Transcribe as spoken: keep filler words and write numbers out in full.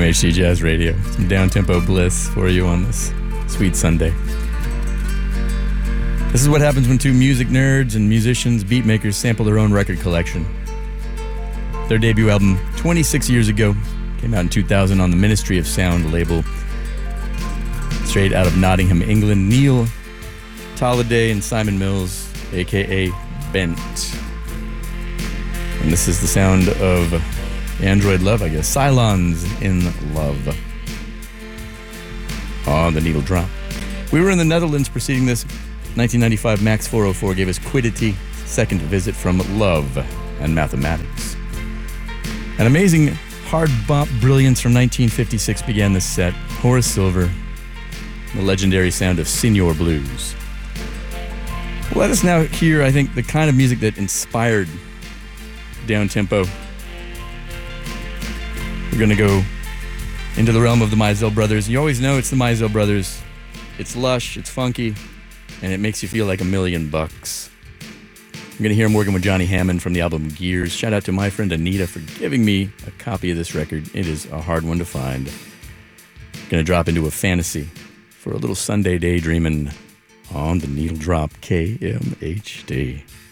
M H D Jazz Radio. Some down-tempo bliss for you on this sweet Sunday. This is what happens when two music nerds and musicians, beat makers, sample their own record collection. Their debut album, twenty-six years ago, came out in two thousand on the Ministry of Sound label. Straight out of Nottingham, England, Neil Tolliday and Simon Mills, a k a. Bent. And this is the sound of Android Love, I guess. Cylons in Love. On the needle drop. We were in the Netherlands preceding this. nineteen ninety-five, Max four oh four gave us Quiddity, second visit from Love and Mathematics. An amazing hard bop brilliance from nineteen fifty-six began this set. Horace Silver, the legendary sound of Senor Blues. Let us now hear, I think, the kind of music that inspired down-tempo. We're going to go into the realm of the Mizell Brothers. You always know it's the Mizell Brothers. It's lush, it's funky, and it makes you feel like a million bucks. I'm going to hear him working with Johnny Hammond from the album Gears. Shout out to my friend Anita for giving me a copy of this record. It is a hard one to find. Going to drop into a fantasy for a little Sunday daydreaming on the needle drop. K M H D.